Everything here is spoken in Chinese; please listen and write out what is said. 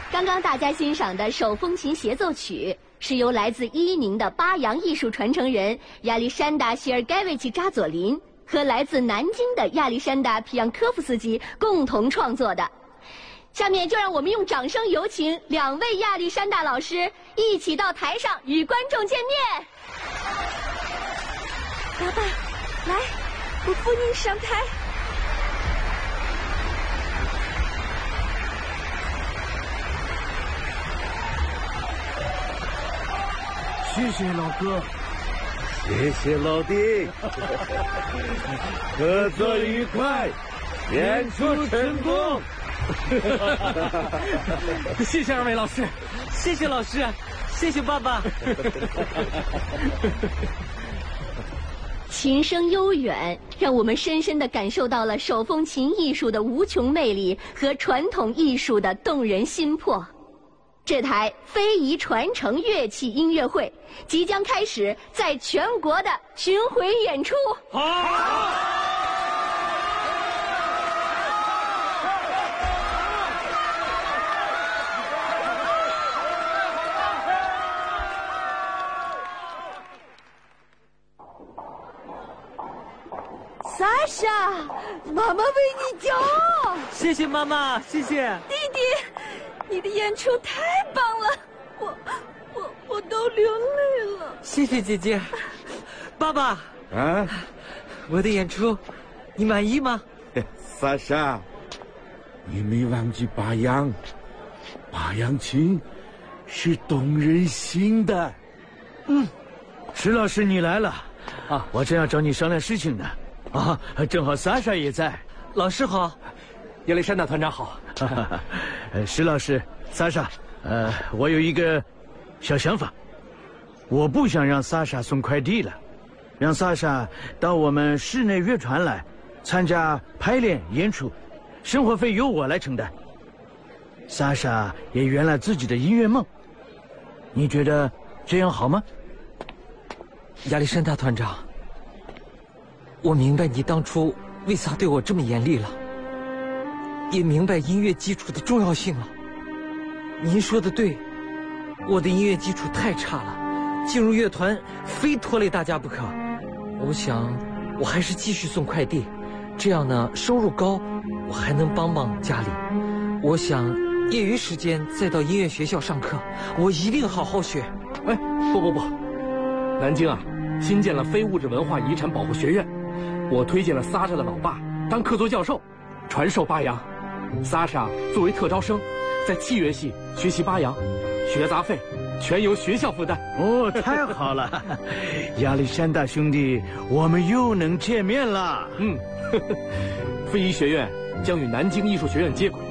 刚刚大家欣赏的手风琴协奏曲，是由来自伊宁的巴扬艺术传承人亚历山大·谢尔盖维奇·扎佐林和来自南京的亚历山大·皮扬科夫斯基共同创作的。下面就让我们用掌声有请2位亚历山大老师一起到台上与观众见面。 爸爸，来，我扶您上台。 谢谢老哥， 谢谢老弟，合作愉快，演出成功。 谢谢2位老师， 谢谢老师，谢谢爸爸。 琴声悠远，让我们深深地感受到了手风琴艺术的无穷魅力和传统艺术的动人心魄。这台非遗传承乐器音乐会即将开始在全国的巡回演出。 好。 莎莎，妈妈为你骄傲。 谢谢妈妈，谢谢弟弟，你的演出太棒了，我都流泪了。 谢谢姐姐。爸爸， 啊， 我的演出，你满意吗？ 莎莎，你没忘记巴扬琴是动人心的。 石老师你来了啊！我正要找你商量事情呢。啊，正好莎莎也在。 老师好， 亚历山大团长好。石老师，莎莎，我有一个小想法，我不想让莎莎送快递了，让莎莎到我们室内乐团来参加排练演出，生活费由我来承担。莎莎也圆了自己的音乐梦，你觉得这样好吗？ 亚历山大团长，我明白你当初为啥对我这么严厉了，也明白音乐基础的重要性了。您说的对，我的音乐基础太差了，进入乐团非拖累大家不可。我想我还是继续送快递，这样呢收入高，我还能帮帮家里。我想业余时间再到音乐学校上课，我一定好好学。 哎，不，南京啊，新建了非物质文化遗产保护学院，我推荐了莎莎的老爸当客座教授，传授巴扬。莎莎作为特招生，在器乐系学习巴扬，学杂费全由学校负担。 哦，太好了，亚历山大兄弟，我们又能见面了。 非遗学院将与南京艺术学院接轨。